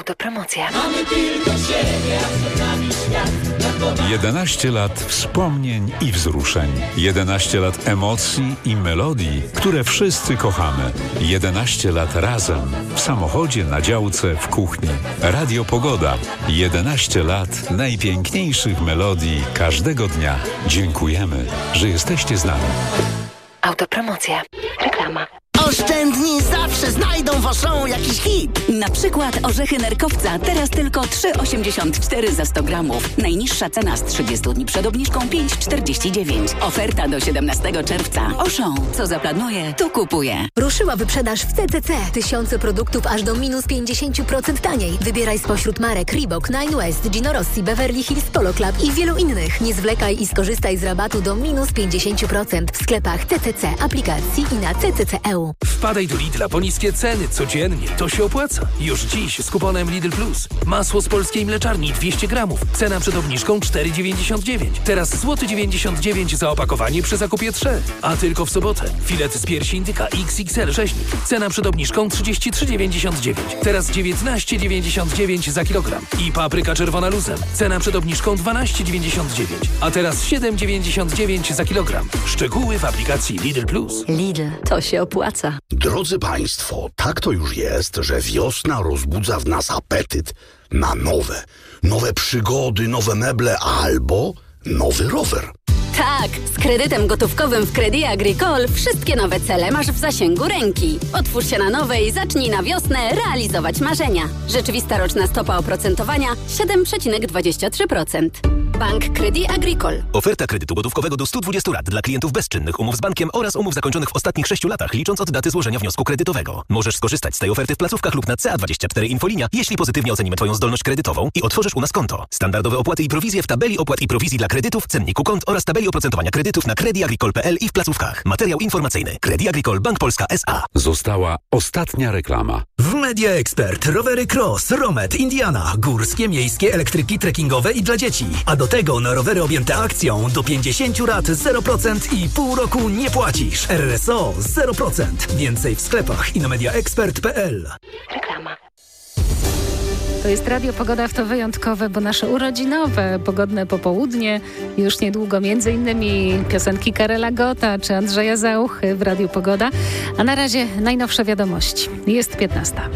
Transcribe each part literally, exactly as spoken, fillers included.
Autopromocja. Mamy tylko siebie, a przed nami świat. jedenaście lat wspomnień i wzruszeń. jedenaście lat emocji i melodii, które wszyscy kochamy. jedenaście lat razem. W samochodzie, na działce, w kuchni. Radio Pogoda. jedenaście lat najpiękniejszych melodii każdego dnia. Dziękujemy, że jesteście z nami. Autopromocja. Reklama. Oszczędni zawsze znajdą waszą jakiś hit. Na przykład orzechy nerkowca teraz tylko trzy osiemdziesiąt cztery za sto gramów. Najniższa cena z trzydziestu dni przed obniżką pięć czterdzieści dziewięć. Oferta do siedemnastego czerwca. Auchan. Co zaplanuje, to kupuje. Ruszyła wyprzedaż w C C C. Tysiące produktów aż do minus pięćdziesiąt procent taniej. Wybieraj spośród marek Reebok, Nine West, Gino Rossi, Beverly Hills Polo Club i wielu innych. Nie zwlekaj i skorzystaj z rabatu do minus pięćdziesiąt procent w sklepach C C C, aplikacji i na C C C kropka E U. Wpadaj do Lidla po niskie ceny codziennie. To się opłaca. Już dziś z kuponem Lidl Plus. Masło z polskiej mleczarni dwieście gramów. Cena przed obniżką cztery dziewięćdziesiąt dziewięć. Teraz złoty dziewięćdziesiąt dziewięć za opakowanie przy zakupie trzech. A tylko w sobotę. Filet z piersi indyka X X L rzeźnik. Cena przed obniżką trzydzieści trzy dziewięćdziesiąt dziewięć. Teraz dziewiętnaście dziewięćdziesiąt dziewięć za kilogram. I papryka czerwona luzem. Cena przed obniżką dwanaście dziewięćdziesiąt dziewięć. A teraz siedem dziewięćdziesiąt dziewięć za kilogram. Szczegóły w aplikacji Lidl Plus. Lidl, to się opłaca. Drodzy Państwo, tak to już jest, że wiosna rozbudza w nas apetyt na nowe, nowe przygody, nowe meble albo nowy rower. Tak, z kredytem gotówkowym w Crédit Agricole wszystkie nowe cele masz w zasięgu ręki. Otwórz się na nowe i zacznij na wiosnę realizować marzenia. Rzeczywista roczna stopa oprocentowania siedem przecinek dwadzieścia trzy procent. Bank Crédit Agricole. Oferta kredytu gotówkowego do stu dwudziestu lat dla klientów bezczynnych umów z bankiem oraz umów zakończonych w ostatnich sześciu latach, licząc od daty złożenia wniosku kredytowego. Możesz skorzystać z tej oferty w placówkach lub na C A dwadzieścia cztery Infolinia, jeśli pozytywnie ocenimy Twoją zdolność kredytową i otworzysz u nas konto. Standardowe opłaty i prowizje w tabeli opłat i prowizji dla kredytów, cenniku kont oraz tabeli oprocentowania kredytów na credit agricole kropka p l i w placówkach. Materiał informacyjny. Crédit Agricole Bank Polska S A. Została ostatnia reklama. W Media Expert rowery Cross, Romet, Indiana, górskie, miejskie, elektryki, trekkingowe i dla dzieci. A do tego na rowery objęte akcją do pięćdziesięciu lat zero procent i pół roku nie płacisz. R S O zero procent. Więcej w sklepach i na media expert kropka p l. Reklama. To jest Radio Pogoda w to wyjątkowe, bo nasze urodzinowe, pogodne popołudnie. Już niedługo między innymi piosenki Karela Gotta czy Andrzeja Zauchy w Radiu Pogoda. A na razie najnowsze wiadomości. Jest piętnasta.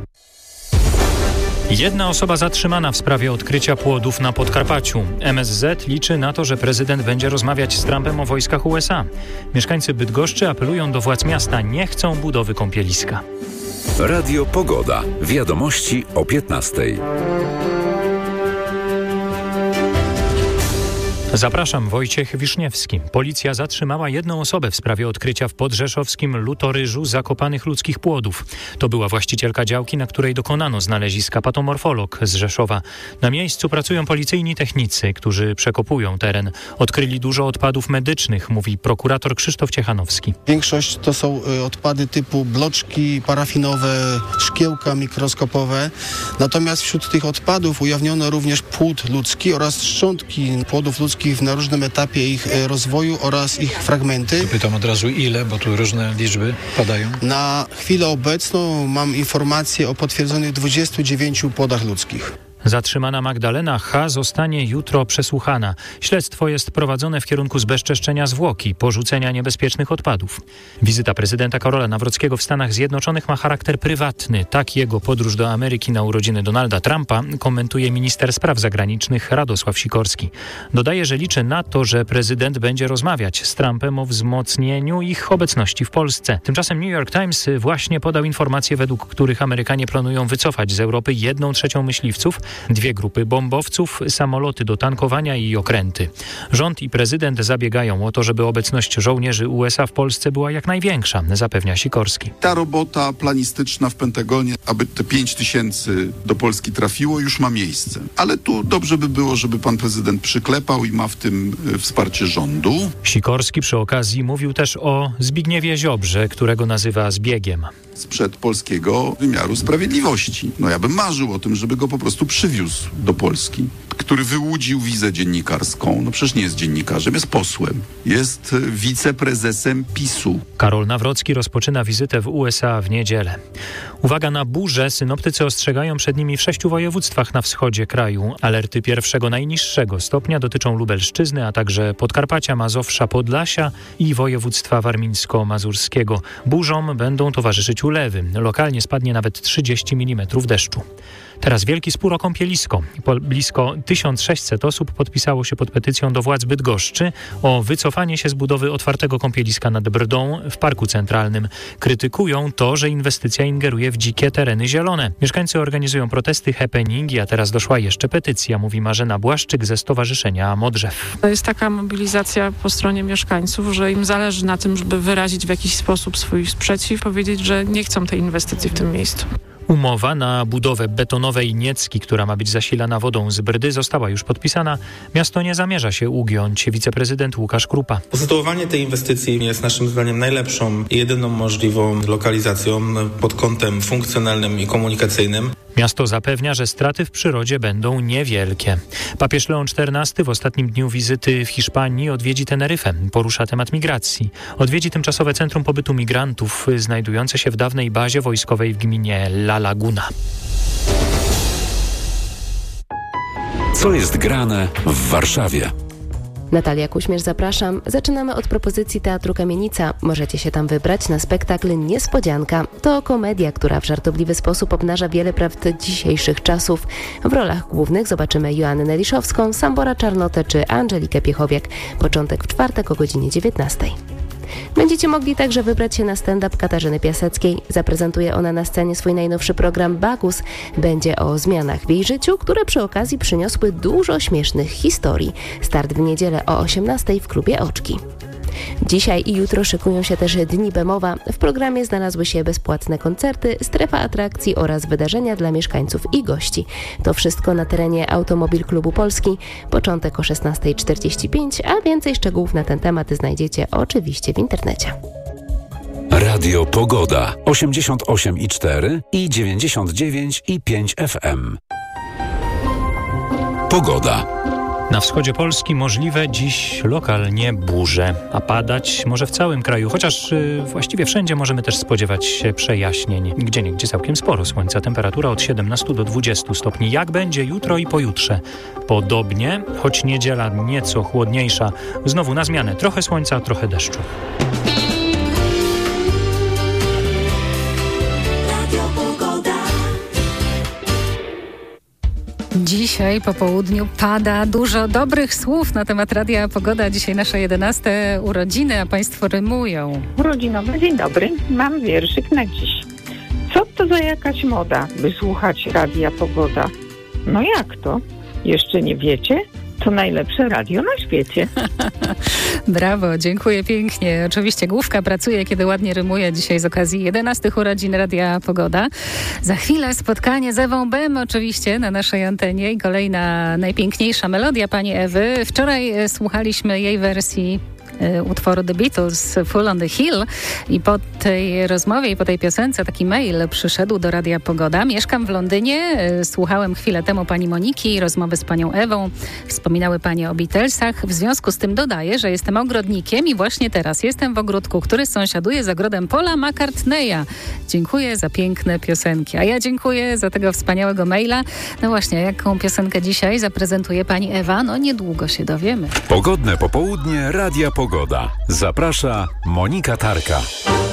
Jedna osoba zatrzymana w sprawie odkrycia płodów na Podkarpaciu. M S Z liczy na to, że prezydent będzie rozmawiać z Trumpem o wojskach U S A. Mieszkańcy Bydgoszczy apelują do władz miasta, nie chcą budowy kąpieliska. Radio Pogoda. Wiadomości o piętnastej. Zapraszam, Wojciech Wiszniewski. Policja zatrzymała jedną osobę w sprawie odkrycia w podrzeszowskim Lutoryżu zakopanych ludzkich płodów. To była właścicielka działki, na której dokonano znaleziska, patomorfolog z Rzeszowa. Na miejscu pracują policyjni technicy, którzy przekopują teren. Odkryli dużo odpadów medycznych, mówi prokurator Krzysztof Ciechanowski. Większość to są odpady typu bloczki parafinowe, szkiełka mikroskopowe. Natomiast wśród tych odpadów ujawniono również płód ludzki oraz szczątki płodów ludzkich na różnym etapie ich rozwoju oraz ich fragmenty. Pytam od razu ile, bo tu różne liczby padają. Na chwilę obecną mam informacje o potwierdzonych dwudziestu dziewięciu płodach ludzkich. Zatrzymana Magdalena H. zostanie jutro przesłuchana. Śledztwo jest prowadzone w kierunku zbezczeszczenia zwłok i porzucenia niebezpiecznych odpadów. Wizyta prezydenta Karola Nawrockiego w Stanach Zjednoczonych ma charakter prywatny. Tak jego podróż do Ameryki na urodziny Donalda Trumpa komentuje minister spraw zagranicznych Radosław Sikorski. Dodaje, że liczy na to, że prezydent będzie rozmawiać z Trumpem o wzmocnieniu ich obecności w Polsce. Tymczasem New York Times właśnie podał informacje, według których Amerykanie planują wycofać z Europy jedną trzecią myśliwców, dwie grupy bombowców, samoloty do tankowania i okręty. Rząd i prezydent zabiegają o to, żeby obecność żołnierzy U S A w Polsce była jak największa, zapewnia Sikorski. Ta robota planistyczna w Pentagonie, aby te pięć tysięcy do Polski trafiło, już ma miejsce. Ale tu dobrze by było, żeby pan prezydent przyklepał i ma w tym wsparcie rządu. Sikorski przy okazji mówił też o Zbigniewie Ziobrze, którego nazywa zbiegiem. sprzed polskiego wymiaru sprawiedliwości. No ja bym marzył o tym, żeby go po prostu przywiózł do Polski, który wyłudził wizę dziennikarską. No przecież nie jest dziennikarzem, jest posłem. Jest wiceprezesem PiSu. Karol Nawrocki rozpoczyna wizytę w U S A w niedzielę. Uwaga na burze. Synoptycy ostrzegają przed nimi w sześciu województwach na wschodzie kraju. Alerty pierwszego najniższego stopnia dotyczą Lubelszczyzny, a także Podkarpacia, Mazowsza, Podlasia i województwa warmińsko-mazurskiego. Burzom będą towarzyszyć ulewy. Lokalnie spadnie nawet trzydzieści milimetrów deszczu. Teraz wielki spór o kąpielisko. Blisko tysiąc sześćset osób podpisało się pod petycją do władz Bydgoszczy o wycofanie się z budowy otwartego kąpieliska nad Brdą w Parku Centralnym. Krytykują to, że inwestycja ingeruje w dzikie tereny zielone. Mieszkańcy organizują protesty, happeningi, a teraz doszła jeszcze petycja, mówi Marzena Błaszczyk ze Stowarzyszenia Modrzew. To jest taka mobilizacja po stronie mieszkańców, że im zależy na tym, żeby wyrazić w jakiś sposób swój sprzeciw, powiedzieć, że nie chcą tej inwestycji w tym miejscu. Umowa na budowę betonowej Niecki, która ma być zasilana wodą z Brdy, została już podpisana. Miasto nie zamierza się ugiąć. Wiceprezydent Łukasz Krupa. Usytuowanie tej inwestycji jest naszym zdaniem najlepszą i jedyną możliwą lokalizacją pod kątem funkcjonalnym i komunikacyjnym. Miasto zapewnia, że straty w przyrodzie będą niewielkie. Papież Leon czternasty w ostatnim dniu wizyty w Hiszpanii odwiedzi Teneryfę. Porusza temat migracji. Odwiedzi tymczasowe centrum pobytu migrantów znajdujące się w dawnej bazie wojskowej w gminie La Laguna. Co jest grane w Warszawie? Natalia Kuśmierz, zapraszam. Zaczynamy od propozycji Teatru Kamienica. Możecie się tam wybrać na spektakl Niespodzianka. To komedia, która w żartobliwy sposób obnaża wiele prawd dzisiejszych czasów. W rolach głównych zobaczymy Joannę Liszowską, Sambora Czarnotę czy Angelikę Piechowiak. Początek w czwartek o godzinie dziewiętnastej. Będziecie mogli także wybrać się na stand-up Katarzyny Piaseckiej. Zaprezentuje ona na scenie swój najnowszy program Bagus. Będzie o zmianach w jej życiu, które przy okazji przyniosły dużo śmiesznych historii. Start w niedzielę o osiemnastej w klubie Oczki. Dzisiaj i jutro szykują się też Dni Bemowa. W programie znalazły się bezpłatne koncerty, strefa atrakcji oraz wydarzenia dla mieszkańców i gości. To wszystko na terenie Automobil Klubu Polski. Początek o szesnasta czterdzieści pięć, a więcej szczegółów na ten temat znajdziecie oczywiście w internecie. Radio Pogoda osiemdziesiąt osiem i cztery i dziewięćdziesiąt dziewięć i pięć F M. Pogoda. Na wschodzie Polski możliwe dziś lokalnie burze, a padać może w całym kraju, chociaż yy, właściwie wszędzie możemy też spodziewać się przejaśnień. Gdzieniegdzie całkiem sporo słońca, temperatura od siedemnastu do dwudziestu stopni. Jak będzie jutro i pojutrze? Podobnie, choć niedziela nieco chłodniejsza. Znowu na zmianę, trochę słońca, trochę deszczu. Dzisiaj po południu pada dużo dobrych słów na temat Radia Pogoda. Dzisiaj nasze jedenaste urodziny, a Państwo rymują. Urodzinowy dzień dobry. Mam wierszyk na dziś. Co to za jakaś moda, by słuchać Radia Pogoda? No jak to? Jeszcze nie wiecie? To najlepsze radio na świecie. Brawo, dziękuję pięknie. Oczywiście główka pracuje, kiedy ładnie rymuje. Dzisiaj z okazji jedenastych urodzin Radia Pogoda. Za chwilę spotkanie z Ewą Bem oczywiście na naszej antenie i kolejna najpiękniejsza melodia pani Ewy. Wczoraj słuchaliśmy jej wersji utworu The Beatles, Full on the Hill, i po tej rozmowie i po tej piosence taki mail przyszedł do Radia Pogoda. Mieszkam w Londynie, słuchałem chwilę temu pani Moniki, rozmowy z panią Ewą, wspominały panie o Beatlesach. W związku z tym dodaję, że jestem ogrodnikiem i właśnie teraz jestem w ogródku, który sąsiaduje z ogrodem Paula McCartneya. Dziękuję za piękne piosenki. A ja dziękuję za tego wspaniałego maila. No właśnie, jaką piosenkę dzisiaj zaprezentuje pani Ewa? No niedługo się dowiemy. Pogodne popołudnie Radia Pogoda. Zaprasza Monika Tarka.